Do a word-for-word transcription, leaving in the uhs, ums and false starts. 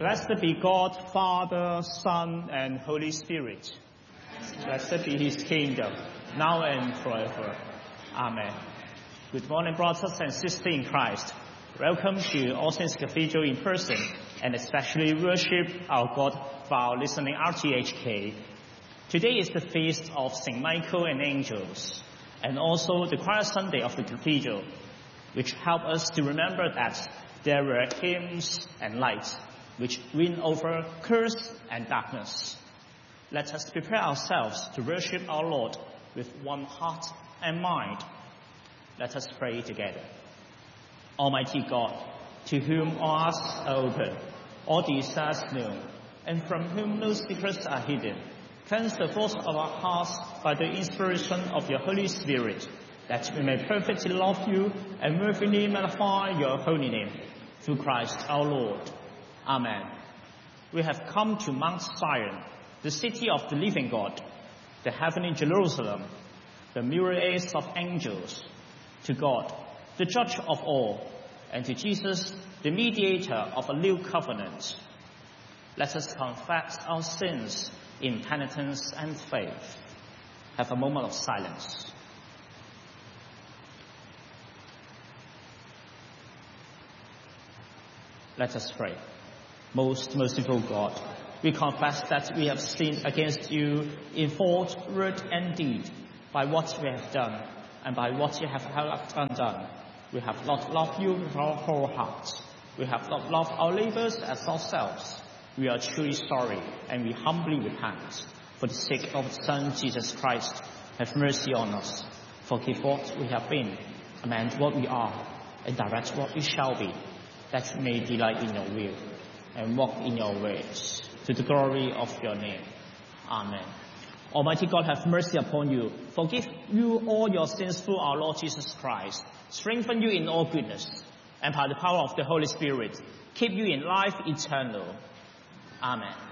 Blessed be God, Father, Son, and Holy Spirit. Blessed be his kingdom, now and forever. Amen. Good morning, brothers and sisters in Christ. Welcome to All Saints Cathedral in person, and especially worship our God via listening R T H K. Today is the feast of Saint Michael and Angels, and also the Choir Sunday of the Cathedral, which help us to remember that there were hymns and lights which win over curse and darkness. Let us prepare ourselves to worship our Lord with one heart and mind. Let us pray together. Almighty God, to whom all hearts are open, all desires known, and from whom no secrets are hidden, cleanse the thoughts of our hearts by the inspiration of your Holy Spirit, that we may perfectly love you and worthily magnify your holy name, through Christ our Lord. Amen. We have come to Mount Zion, the city of the living God, the heavenly Jerusalem, the myriads of angels, to God, the judge of all, and to Jesus, the mediator of a new covenant. Let us confess our sins in penitence and faith. Have a moment of silence. Let us pray. Most merciful God, we confess that we have sinned against you in thought, word, and deed, by what we have done and by what you have left undone. We have not loved you with our whole hearts. We have not loved our neighbors as ourselves. We are truly sorry, and we humbly repent. For the sake of the Son, Jesus Christ, have mercy on us. Forgive what we have been, amend what we are, and direct what we shall be, that we may delight in your will and walk in your ways, to the glory of your name. Amen. Almighty God, have mercy upon you. Forgive you all your sins through our Lord Jesus Christ. Strengthen you in all goodness, and by the power of the Holy Spirit, keep you in life eternal. Amen.